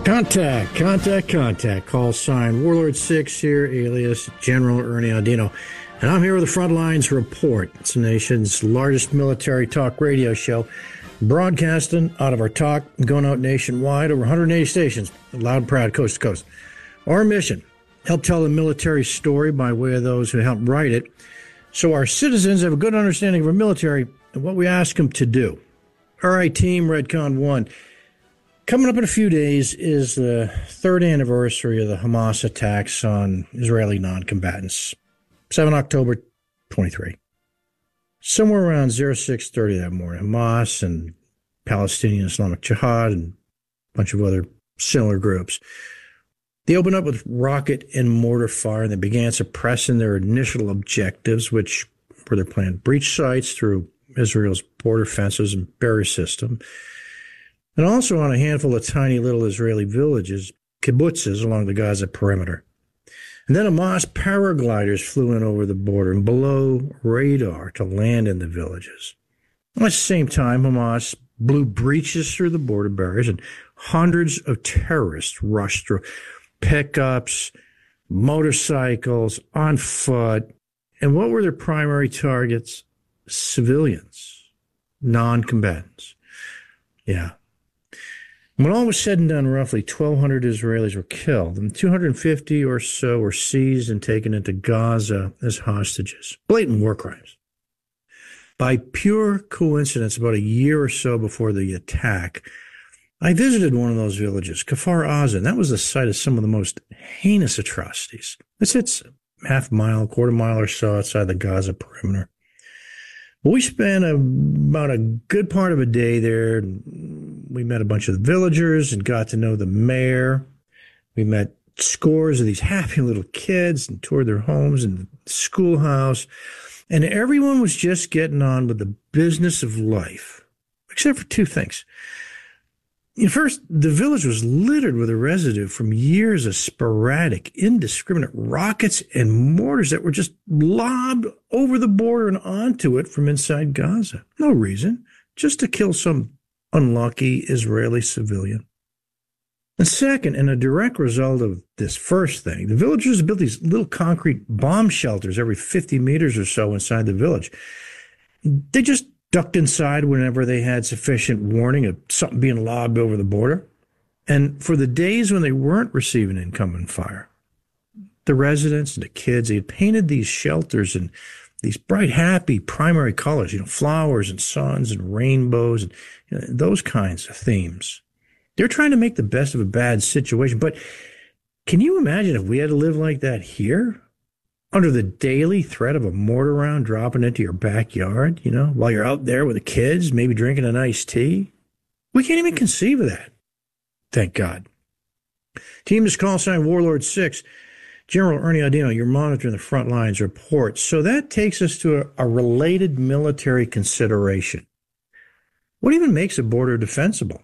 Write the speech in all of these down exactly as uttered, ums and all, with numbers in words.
Contact, contact, contact. Call sign Warlord six here, alias General Ernie Audino. And I'm here with the Frontlines Report. It's the nation's largest military talk radio show, broadcasting out of our talk, going out nationwide, over one hundred eighty stations, loud and proud, coast to coast. Our mission, help tell the military story by way of those who help write it, so our citizens have a good understanding of our military and what we ask them to do. All right, Team Redcon one. Coming up in a few days is the third anniversary of the Hamas attacks on Israeli non-combatants. seventh of October, twenty-three. Somewhere around oh six thirty that morning, Hamas and Palestinian Islamic Jihad and a bunch of other similar groups, they opened up with rocket and mortar fire, and they began suppressing their initial objectives, which were their planned breach sites through Israel's border fences and barrier system, and also on a handful of tiny little Israeli villages, kibbutzes along the Gaza perimeter. And then Hamas paragliders flew in over the border and below radar to land in the villages. At the same time, Hamas blew breaches through the border barriers, and hundreds of terrorists rushed through pickups, motorcycles, on foot. And what were their primary targets? Civilians, non-combatants. Yeah. When all was said and done, roughly twelve hundred Israelis were killed, and two hundred fifty or so were seized and taken into Gaza as hostages. Blatant war crimes. By pure coincidence, about a year or so before the attack, I visited one of those villages, Kfar Aza, and that was the site of some of the most heinous atrocities. It sits half mile, quarter mile or so outside the Gaza perimeter. We spent a, about a good part of a day there. We met a bunch of the villagers and got to know the mayor. We met scores of these happy little kids and toured their homes and the schoolhouse. And everyone was just getting on with the business of life, except for two things. You know, first, the village was littered with a residue from years of sporadic, indiscriminate rockets and mortars that were just lobbed over the border and onto it from inside Gaza. No reason, just to kill some unlucky Israeli civilian. And second, and a direct result of this first thing, the villagers built these little concrete bomb shelters every fifty meters or so inside the village. They just ducked inside whenever they had sufficient warning of something being lobbed over the border. And for the days when they weren't receiving incoming fire, the residents and the kids, they had painted these shelters in these bright, happy primary colors, you know, flowers and suns and rainbows and you know, those kinds of themes. They're trying to make the best of a bad situation. But can you imagine if we had to live like that here? Under the daily threat of a mortar round dropping into your backyard, you know, while you're out there with the kids, maybe drinking an iced tea? We can't even conceive of that. Thank God. Team is call sign Warlord six. General Ernie Audino, you're monitoring the Frontlines Report. So that takes us to a, a related military consideration. What even makes a border defensible?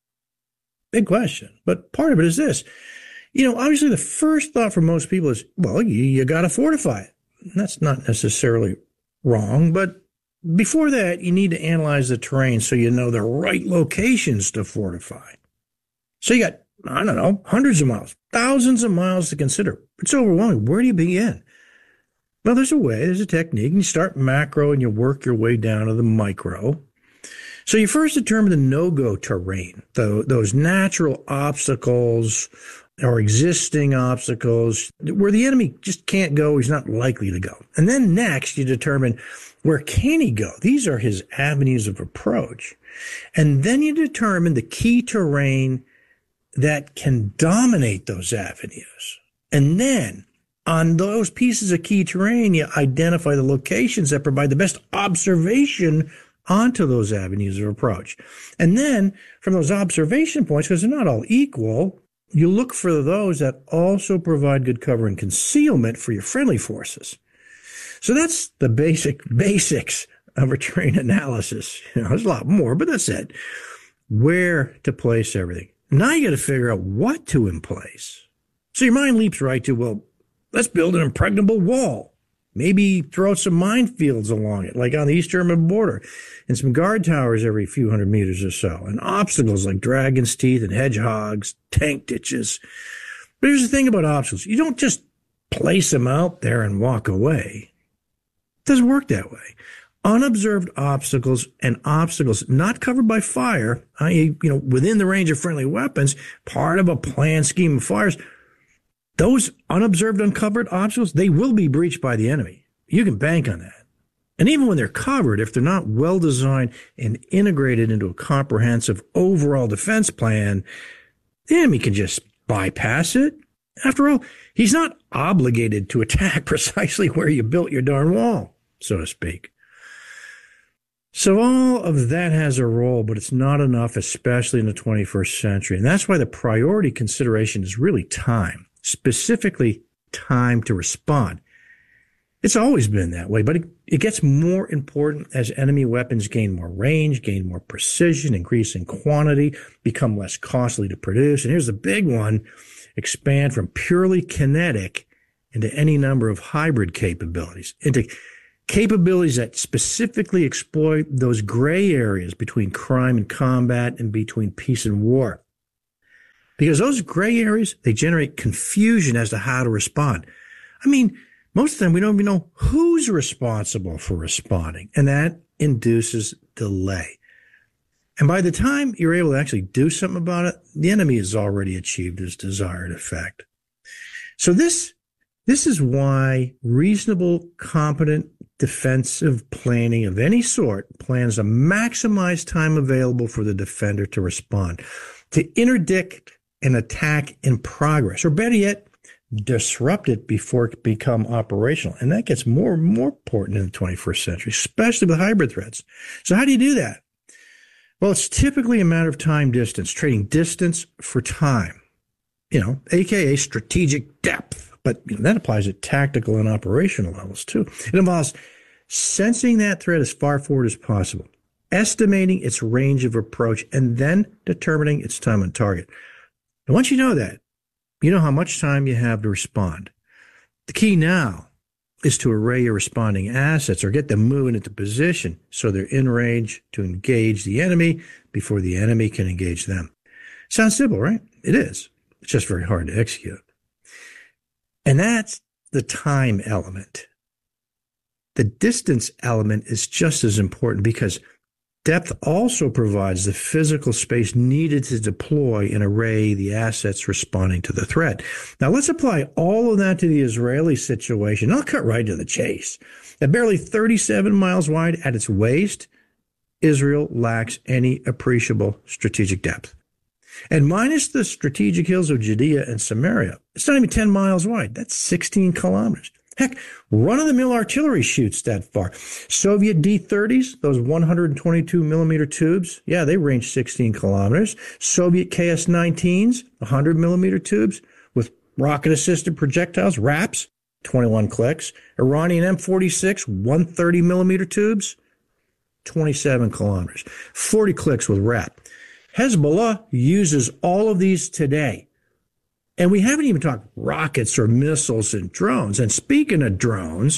Big question. But part of it is this. You know, obviously the first thought for most people is, well, you, you got to fortify it. And that's not necessarily wrong, but before that, you need to analyze the terrain so you know the right locations to fortify. So you got, I don't know, hundreds of miles, thousands of miles to consider. It's overwhelming. Where do you begin? Well, there's a way, there's a technique, and you start macro and you work your way down to the micro. So you first determine the no-go terrain, the, those natural obstacles or existing obstacles where the enemy just can't go, he's not likely to go. And then next, you determine where can he go? These are his avenues of approach. And then you determine the key terrain that can dominate those avenues. And then on those pieces of key terrain, you identify the locations that provide the best observation onto those avenues of approach. And then from those observation points, because they're not all equal, you look for those that also provide good cover and concealment for your friendly forces. So that's the basic basics of a terrain analysis. You know, there's a lot more, but that's it. Where to place everything. Now you got to figure out what to in place. So your mind leaps right to, well, let's build an impregnable wall. Maybe throw out some minefields along it, like on the East German border, and some guard towers every few hundred meters or so, and obstacles like dragon's teeth and hedgehogs, tank ditches. But here's the thing about obstacles. You don't just place them out there and walk away. It doesn't work that way. Unobserved obstacles and obstacles not covered by fire, that is, you know, within the range of friendly weapons, part of a planned scheme of fires, those unobserved, uncovered obstacles, they will be breached by the enemy. You can bank on that. And even when they're covered, if they're not well designed and integrated into a comprehensive overall defense plan, the enemy can just bypass it. After all, he's not obligated to attack precisely where you built your darn wall, so to speak. So all of that has a role, but it's not enough, especially in the twenty-first century. And that's why the priority consideration is really time, specifically time to respond. It's always been that way, but it, it gets more important as enemy weapons gain more range, gain more precision, increase in quantity, become less costly to produce. And here's the big one: expand from purely kinetic into any number of hybrid capabilities, into capabilities that specifically exploit those gray areas between crime and combat and between peace and war. Because those gray areas, they generate confusion as to how to respond. I mean, most of the time we don't even know who's responsible for responding, and that induces delay. And by the time you're able to actually do something about it, the enemy has already achieved his desired effect. So this, this is why reasonable, competent defensive planning of any sort plans to maximize time available for the defender to respond, to interdict an attack in progress, or better yet, disrupt it before it become operational. And that gets more and more important in the twenty-first century, especially with hybrid threats. So how do you do that? Well, it's typically a matter of time distance, trading distance for time, you know, A K A strategic depth. But you know, that applies at tactical and operational levels too. It involves sensing that threat as far forward as possible, estimating its range of approach, and then determining its time on target. And once you know that, you know how much time you have to respond. The key now is to array your responding assets or get them moving into position so they're in range to engage the enemy before the enemy can engage them. Sounds simple, right? It is. It's just very hard to execute. And that's the time element. The distance element is just as important because depth also provides the physical space needed to deploy and array the assets responding to the threat. Now let's apply all of that to the Israeli situation. I'll cut right to the chase. At barely thirty-seven miles wide at its waist, Israel lacks any appreciable strategic depth. And minus the strategic hills of Judea and Samaria, it's not even ten miles wide. That's sixteen kilometers. Heck, run-of-the-mill artillery shoots that far. Soviet D thirties, those one hundred twenty-two millimeter tubes, yeah, they range sixteen kilometers. Soviet K S nineteens, one hundred millimeter tubes with rocket-assisted projectiles, RAPs, twenty-one clicks. Iranian M forty-six, one hundred thirty millimeter tubes, twenty-seven kilometers. forty clicks with RAP. Hezbollah uses all of these today. And we haven't even talked rockets or missiles and drones. And speaking of drones,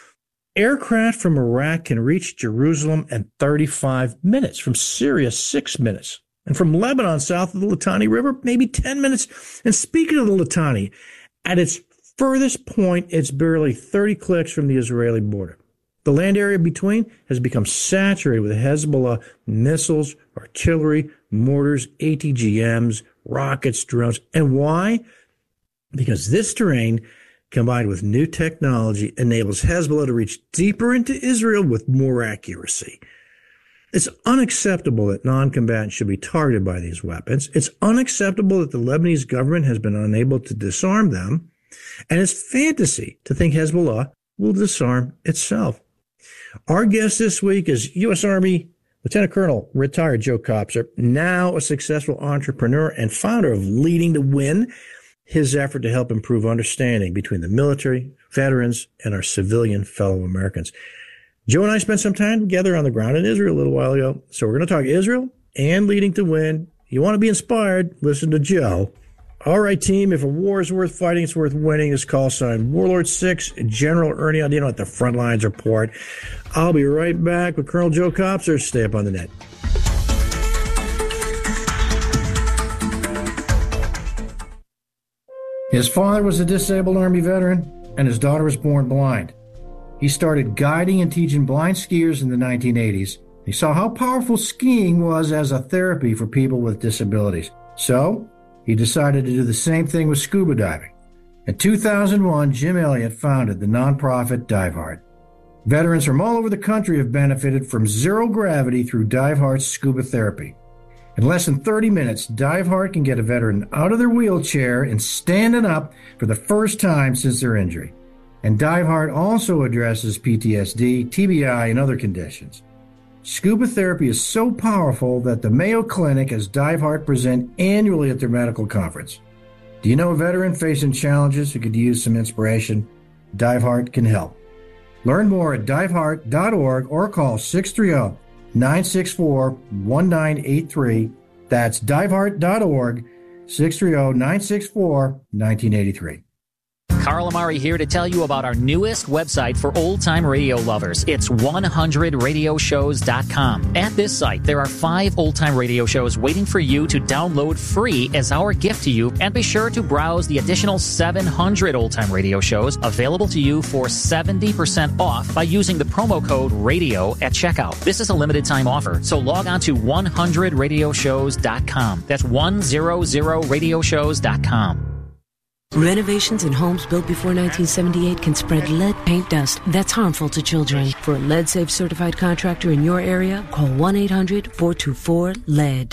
aircraft from Iraq can reach Jerusalem in thirty-five minutes, from Syria, six minutes, and from Lebanon, south of the Litani River, maybe ten minutes. And speaking of the Litani, at its furthest point, it's barely thirty clicks from the Israeli border. The land area between has become saturated with Hezbollah missiles, artillery, mortars, A T G Ms, rockets, drones. And why? Because this terrain, combined with new technology, enables Hezbollah to reach deeper into Israel with more accuracy. It's unacceptable that non-combatants should be targeted by these weapons. It's unacceptable that the Lebanese government has been unable to disarm them. And it's fantasy to think Hezbollah will disarm itself. Our guest this week is U S Army Lieutenant Colonel retired Joe Kopser, now a successful entrepreneur and founder of Leading to Win, his effort to help improve understanding between the military, veterans, and our civilian fellow Americans. Joe and I spent some time together on the ground in Israel a little while ago, so we're going to talk Israel and Leading to Win. You want to be inspired, listen to Joe All right, team, if a war is worth fighting, it's worth winning. This call sign Warlord six, General Ernie Audino at the Frontlines Report. I'll be right back with Colonel Joe Kopser. Stay up on the net. His father was a disabled Army veteran, and his daughter was born blind. He started guiding and teaching blind skiers in the nineteen eighties. He saw how powerful skiing was as a therapy for people with disabilities. So, he decided to do the same thing with scuba diving. In two thousand one, Jim Elliott founded the nonprofit DiveHeart. Veterans from all over the country have benefited from zero gravity through DiveHeart's scuba therapy. In less than thirty minutes, DiveHeart can get a veteran out of their wheelchair and standing up for the first time since their injury. And DiveHeart also addresses P T S D, T B I, and other conditions. Scuba therapy is so powerful that the Mayo Clinic has DiveHeart present annually at their medical conference. Do you know a veteran facing challenges who could use some inspiration? DiveHeart can help. Learn more at diveheart dot org or call six three zero, nine six four, one nine eight three. That's diveheart dot org, six three zero, nine six four, one nine eight three. Carl Amari here to tell you about our newest website for old-time radio lovers. It's one hundred radio shows dot com. At this site, there are five old-time radio shows waiting for you to download free as our gift to you, and be sure to browse the additional seven hundred old-time radio shows available to you for seventy percent off by using the promo code RADIO at checkout. This is a limited-time offer, so log on to one hundred radio shows dot com. That's one hundred radio shows dot com. Renovations in homes built before nineteen seventy-eight can spread lead paint dust that's harmful to children. For a lead-safe certified contractor in your area, call one eight hundred, four two four, lead.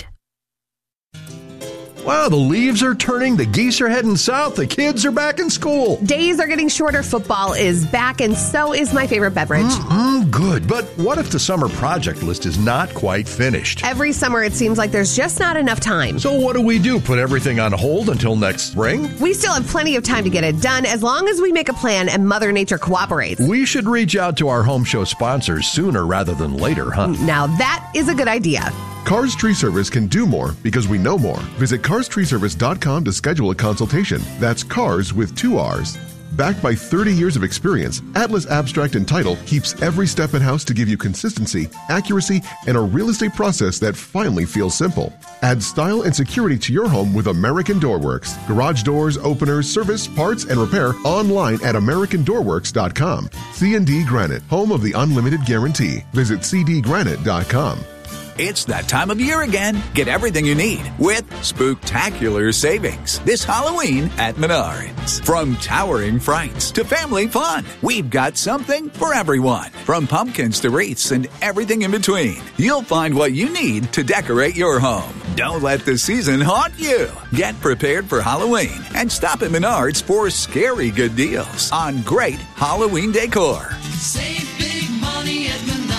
Wow, the leaves are turning, the geese are heading south, the kids are back in school. Days are getting shorter, football is back, and so is my favorite beverage. Mm-mm, good, but what if the summer project list is not quite finished? Every summer it seems like there's just not enough time. So what do we do, put everything on hold until next spring? We still have plenty of time to get it done as long as we make a plan and Mother Nature cooperates. We should reach out to our home show sponsors sooner rather than later, huh? Now that is a good idea. Cars Tree Service can do more because we know more. Visit cars tree service dot com to schedule a consultation. That's cars with two R's. Backed by thirty years of experience, Atlas Abstract and Title keeps every step in-house to give you consistency, accuracy, and a real estate process that finally feels simple. Add style and security to your home with American Door Works. Garage doors, openers, service, parts, and repair online at american door works dot com. C and D Granite, home of the unlimited guarantee. Visit c d granite dot com. It's that time of year again. Get everything you need with spooktacular savings this Halloween at Menards. From towering frights to family fun, we've got something for everyone. From pumpkins to wreaths and everything in between, you'll find what you need to decorate your home. Don't let the season haunt you. Get prepared for Halloween and stop at Menards for scary good deals on great Halloween decor. Save big money at Menards.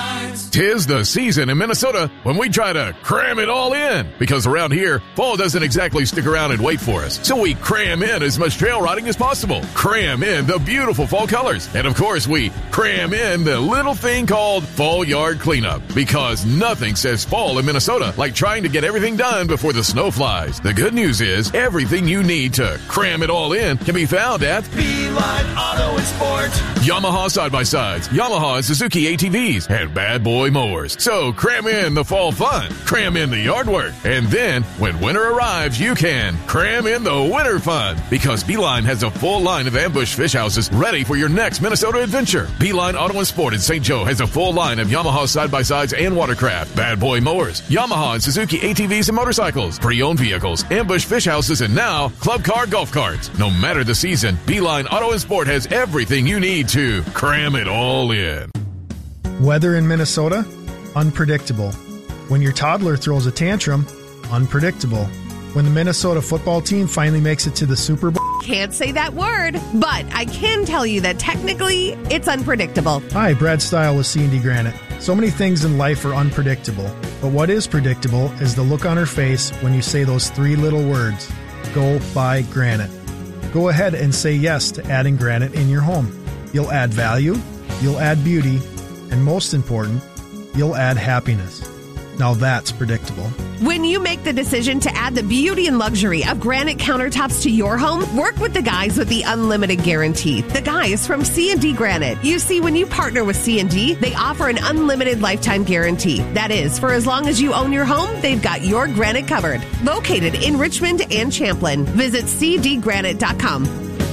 'Tis the season in Minnesota when we try to cram it all in, because around here, fall doesn't exactly stick around and wait for us. So we cram in as much trail riding as possible, cram in the beautiful fall colors, and of course we cram in the little thing called fall yard cleanup, because nothing says fall in Minnesota like trying to get everything done before the snow flies. The good news is everything you need to cram it all in can be found at Beeline Auto and Sport. Yamaha side-by-sides, Yamaha and Suzuki A T Vs, and Bad Boy mowers. So cram in the fall fun, cram in the yard work, and then when winter arrives, you can cram in the winter fun, because Beeline has a full line of ambush fish houses ready for your next Minnesota adventure. Beeline Auto and Sport in Saint Joe has a full line of Yamaha side-by-sides and watercraft, Bad Boy mowers, Yamaha and Suzuki A T Vs and motorcycles, pre-owned vehicles, ambush fish houses, and now club car golf carts. No matter the season, Beeline Auto and Sport has everything you need to cram it all in. Weather in Minnesota? Unpredictable. When your toddler throws a tantrum? Unpredictable. When the Minnesota football team finally makes it to the Super Bowl? Can't say that word, but I can tell you that technically it's unpredictable. Hi, Brad Stile with C and D Granite. So many things in life are unpredictable, but what is predictable is the look on her face when you say those three little words, go buy granite. Go ahead and say yes to adding granite in your home. You'll add value, you'll add beauty, and most important, you'll add happiness. Now that's predictable. When you make the decision to add the beauty and luxury of granite countertops to your home, work with the guys with the unlimited guarantee. The guys from C and D Granite. You see, when you partner with C and D, they offer an unlimited lifetime guarantee. That is, for as long as you own your home, they've got your granite covered. Located in Richmond and Champlin. Visit c d granite dot com.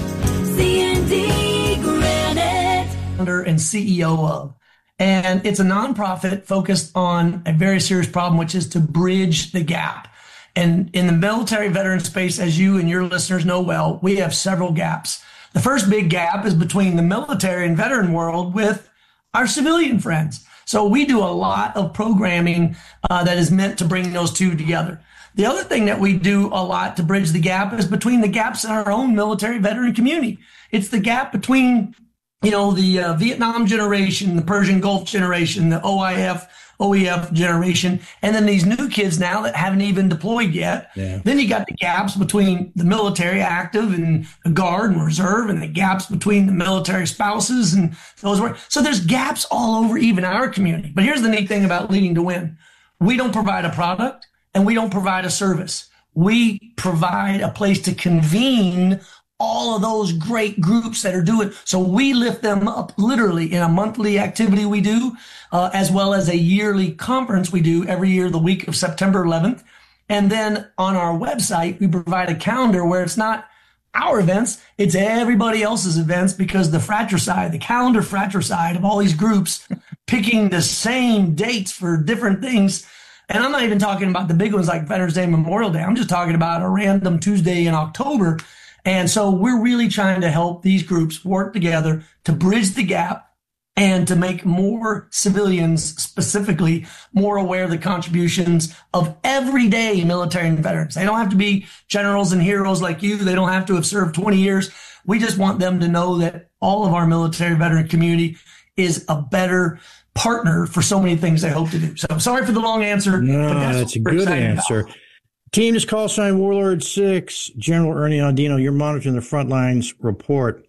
C and D Granite. And C E O of. And it's a nonprofit focused on a very serious problem, which is to bridge the gap. And in the military veteran space, as you and your listeners know well, we have several gaps. The first big gap is between the military and veteran world with our civilian friends. So we do a lot of programming uh, that is meant to bring those two together. The other thing that we do a lot to bridge the gap is between the gaps in our own military veteran community. It's the gap between You know, the uh, Vietnam generation, the Persian Gulf generation, the O I F, O E F generation, and then these new kids now that haven't even deployed yet. Yeah. Then you got the gaps between the military active and the Guard and Reserve, and the gaps between the military spouses and those were. So there's gaps all over even our community. But here's the neat thing about Leading to Win. We don't provide a product and we don't provide a service. We provide a place to convene all of those great groups that are doing. So we lift them up literally in a monthly activity we do, uh, as well as a yearly conference we do every year, the week of September eleventh. And then on our website, we provide a calendar where it's not our events, it's everybody else's events, because the fratricide, the calendar fratricide of all these groups picking the same dates for different things. And I'm not even talking about the big ones like Veterans Day, Memorial Day. I'm just talking about a random Tuesday in October. And so we're really trying to help these groups work together to bridge the gap and to make more civilians specifically more aware of the contributions of everyday military and veterans. They don't have to be generals and heroes like you. They don't have to have served twenty years. We just want them to know that all of our military veteran community is a better partner for so many things they hope to do. So sorry for the long answer. No, that's, that's a good answer. About. Team is call sign Warlord six, General Ernie Audino. You're monitoring the Frontlines report.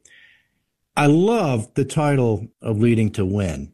I love the title of Leading to Win.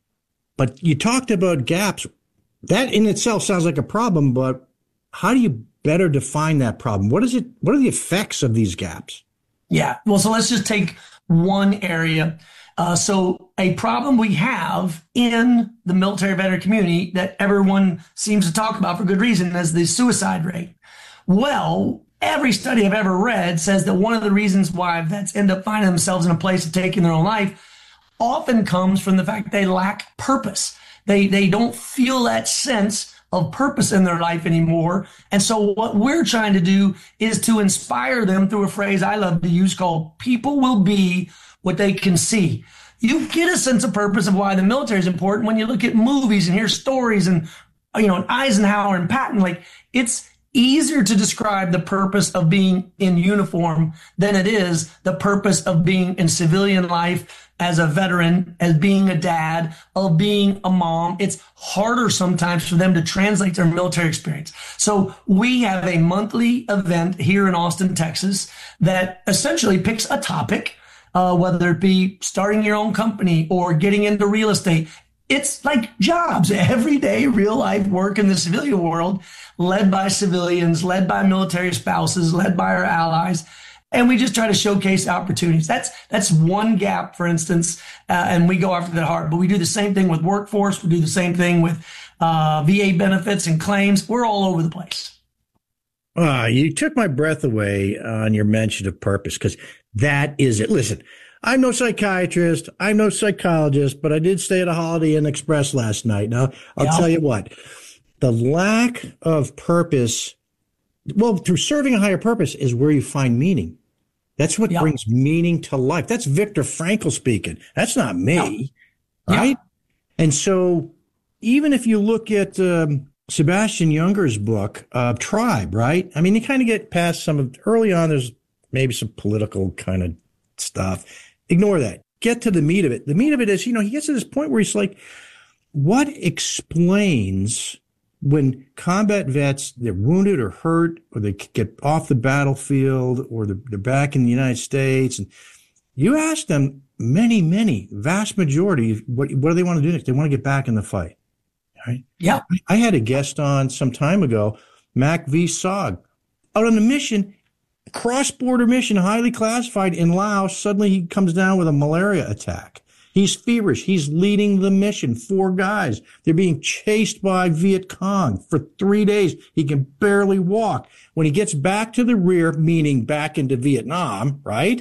But you talked about gaps. That in itself sounds like a problem, but how do you better define that problem? What is it? What are the effects of these gaps? Yeah. Well, so let's just take one area. Uh, so a problem we have in the military veteran community that everyone seems to talk about for good reason is the suicide rate. Well, every study I've ever read says that one of the reasons why vets end up finding themselves in a place of taking their own life often comes from the fact they lack purpose. They, they don't feel that sense of purpose in their life anymore. And so what we're trying to do is to inspire them through a phrase I love to use called people will be what they can see. You get a sense of purpose of why the military is important when you look at movies and hear stories and, you know, Eisenhower and Patton. Like, it's easier to describe the purpose of being in uniform than it is the purpose of being in civilian life as a veteran, as being a dad, of being a mom. It's harder sometimes for them to translate their military experience. So we have a monthly event here in Austin, Texas, that essentially picks a topic. Uh, whether it be starting your own company or getting into real estate. It's like jobs, everyday real life work in the civilian world, led by civilians, led by military spouses, led by our allies. And we just try to showcase opportunities. That's that's one gap, for instance, uh, and we go after that hard. But we do the same thing with workforce. We do the same thing with uh, V A benefits and claims. We're all over the place. Uh, you took my breath away on your mention of purpose, because that is it. Listen, I'm no psychiatrist. I'm no psychologist, but I did stay at a Holiday Inn Express last night. Now, I'll yeah. tell you what, the lack of purpose, well, through serving a higher purpose is where you find meaning. That's what yeah. brings meaning to life. That's Viktor Frankl speaking. That's not me, yeah. right? Yeah. And so even if you look at um, Sebastian Junger's book, uh, Tribe, right? I mean, you kind of get past some of, early on, there's maybe some political kind of stuff. Ignore that. Get to the meat of it. The meat of it is, you know, he gets to this point where he's like, what explains when combat vets, they're wounded or hurt, or they get off the battlefield, or they're, they're back in the United States, and you ask them, many, many, vast majority, what, what do they want to do next? They want to get back in the fight. right? Yeah. I had a guest on some time ago, Mac V. Sog, out on a mission, cross-border mission, highly classified in Laos. Suddenly he comes down with a malaria attack. He's feverish. He's leading the mission. Four guys. They're being chased by Viet Cong for three days. He can barely walk. When he gets back to the rear, meaning back into Vietnam, right?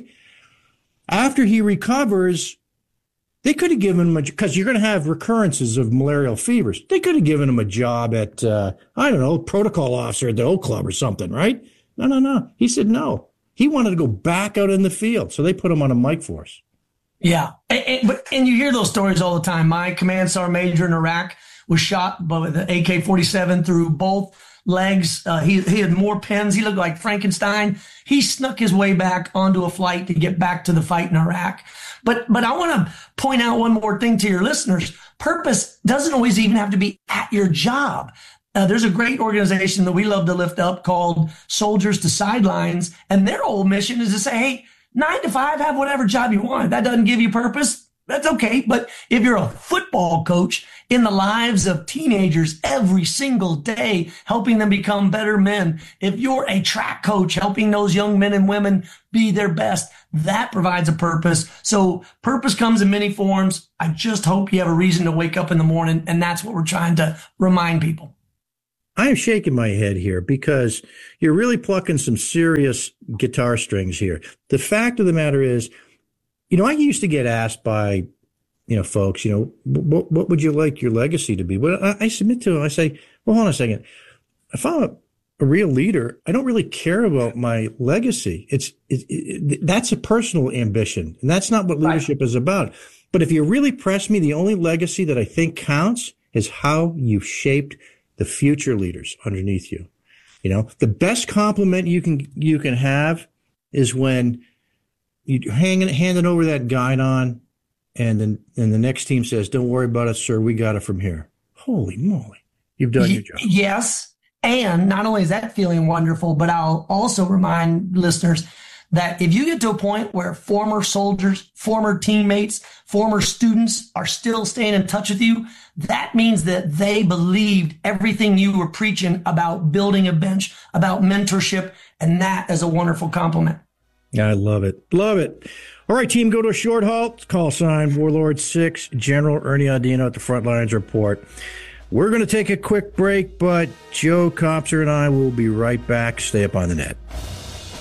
After he recovers, they could have given him a, because you're going to have recurrences of malarial fevers. They could have given him a job at, uh, I don't know, protocol officer at the Oak Club or something, right? No, no, no. He said no. He wanted to go back out in the field. So they put him on a Mike Force. Yeah. And, and, but, and you hear those stories all the time. My command sergeant major in Iraq was shot by the A K forty-seven through both legs. Uh, he, he had more pins. He looked like Frankenstein. He snuck his way back onto a flight to get back to the fight in Iraq. But, but I want to point out one more thing to your listeners. Purpose doesn't always even have to be at your job. Uh, there's a great organization that we love to lift up called Soldiers to Sidelines. And their whole mission is to say, hey, nine to five, have whatever job you want. If that doesn't give you purpose, that's okay. But if you're a football coach in the lives of teenagers every single day, helping them become better men, if you're a track coach helping those young men and women be their best, that provides a purpose. So purpose comes in many forms. I just hope you have a reason to wake up in the morning. And that's what we're trying to remind people. I am shaking my head here because you're really plucking some serious guitar strings here. The fact of the matter is, you know, I used to get asked by, you know, folks, you know, what, what would you like your legacy to be? Well, I, I submit to them. I say, well, hold on a second. If I'm a, a real leader, I don't really care about my legacy. It's, it, it, that's a personal ambition, and that's not what leadership is about. But if you really press me, the only legacy that I think counts is how you shaped the future leaders underneath you. You know, the best compliment you can, you can have is when you hang it, hand it over that guide on, and then, and the next team says, don't worry about it, sir. We got it from here. Holy moly. You've done your job. Yes. And not only is that feeling wonderful, but I'll also remind listeners that if you get to a point where former soldiers, former teammates, former students are still staying in touch with you, that means that they believed everything you were preaching about building a bench, about mentorship, and that is a wonderful compliment. I love it. Love it. All right, team, go to a short halt. Call sign Warlord six, General Ernie Audino at the Front Lines Report. We're going to take a quick break, but Joe Kopser and I will be right back. Stay up on the net.